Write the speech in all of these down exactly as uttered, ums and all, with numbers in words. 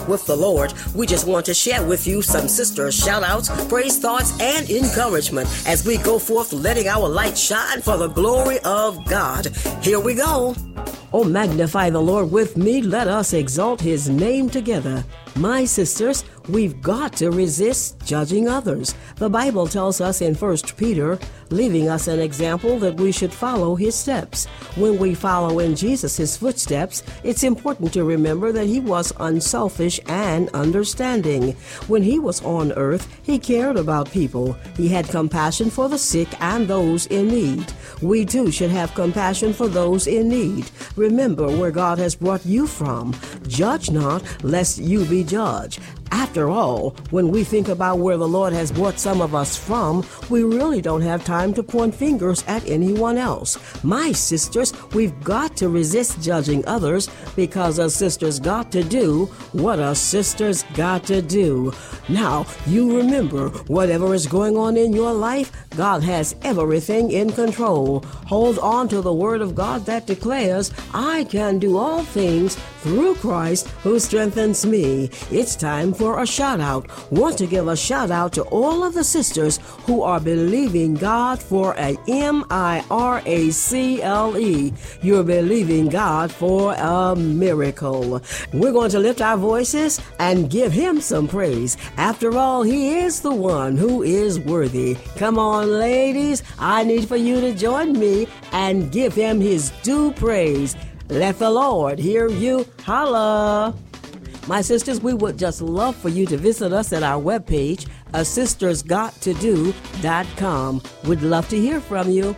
with the Lord. We just want to share with you some sisters shout outs, praise thoughts, and encouragement as we go forth letting our light shine for the glory of God. Here we go. Oh, magnify the Lord with me. Let us exalt his name together. My sisters, we've got to resist judging others. The Bible tells us in First Peter, leaving us an example that we should follow his steps. When we follow in Jesus' footsteps, it's important to remember that he was unselfish and understanding. When he was on earth, he cared about people. He had compassion for the sick and those in need. We too should have compassion for those in need. Remember where God has brought you from. Judge not, lest you be judged. After all, when we think about where the Lord has brought some of us from, we really don't have time to point fingers at anyone else. My sisters, we've got to resist judging others because a sister's got to do what a sister's got to do. Now, you remember, whatever is going on in your life, God has everything in control. Hold on to the word of God that declares, I can do all things through Christ who strengthens me. It's time for a shout out. Want to give a shout out to all of the sisters who are believing God for a M I R A C L E. You're believing God for a miracle. We're going to lift our voices and give him some praise. After all, he is the one who is worthy. Come on, ladies. I need for you to join me and give him his due praise. Let the Lord hear you holla. My sisters, we would just love for you to visit us at our webpage, a sisters got to do dot com. We'd love to hear from you.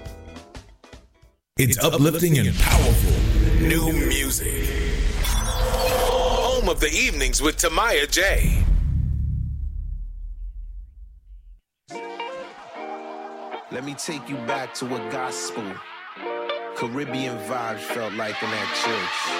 It's uplifting and powerful. New music. Home of the evenings with Tamaya J. Let me take you back to what gospel, Caribbean vibes felt like in that church.